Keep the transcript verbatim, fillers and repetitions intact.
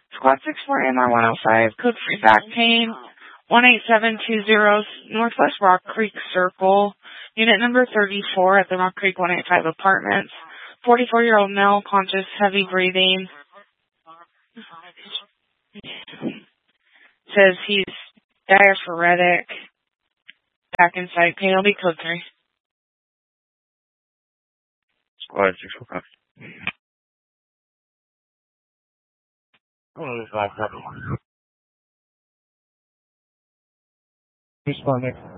Squad six four M R one oh five, code free back pain, one eight seven two zero, Northwest Rock Creek Circle, unit number thirty-four at the Rock Creek one eighty-five Apartments. forty-four-year-old male, conscious, heavy breathing. Says he's diaphoretic, back inside, K L B code three. Squad six four five. Hello, this is five. Responding.